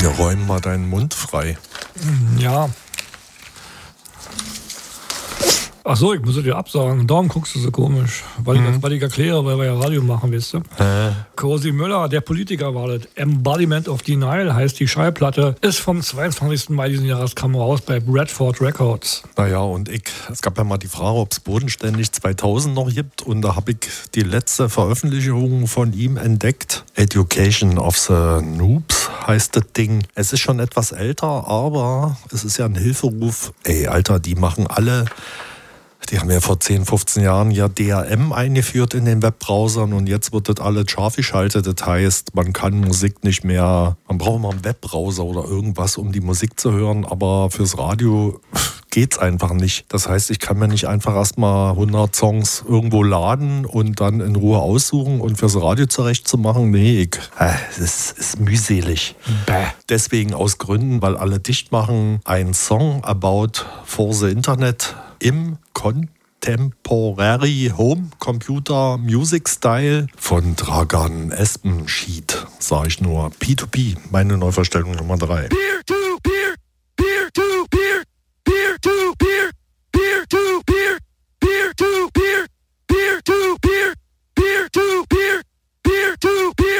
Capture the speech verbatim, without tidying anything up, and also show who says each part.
Speaker 1: Wir räumen mal deinen Mund frei.
Speaker 2: Ja. Ach so, ich muss es dir absagen. Darum guckst du so komisch. Weil, mhm. ich, weil ich erkläre, weil wir ja Radio machen, weißt du. Äh. Cosi Müller, der Politiker, war das. Embodiment of Denial heißt die Schallplatte. Ist vom zweiundzwanzigsten Mai diesen Jahres, kam raus bei Bradford Records.
Speaker 1: Naja, und ich, es gab ja mal die Frage, ob es Bodenständig zweitausend noch gibt. Und da habe ich die letzte Veröffentlichung von ihm entdeckt. Education of the Noobs heißt das Ding. Es ist schon etwas älter, aber es ist ja ein Hilferuf. Ey, Alter, die machen alle... Die haben ja vor zehn, fünfzehn Jahren ja D R M eingeführt in den Webbrowsern und jetzt wird das alles scharf geschaltet. Das heißt, man kann Musik nicht mehr, man braucht mal einen Webbrowser oder irgendwas, um die Musik zu hören, aber fürs Radio geht's einfach nicht. Das heißt, ich kann mir nicht einfach erstmal hundert Songs irgendwo laden und dann in Ruhe aussuchen und fürs Radio zurechtzumachen. Nee, ich, äh, das ist mühselig. Bäh. Deswegen aus Gründen, weil alle dicht machen, ein Song about for the Internet im Contemporary Home Computer Music Style von Dragan Espenschied, sage ich nur. P zwei P, meine Neuverstellung Nummer drei. Peer to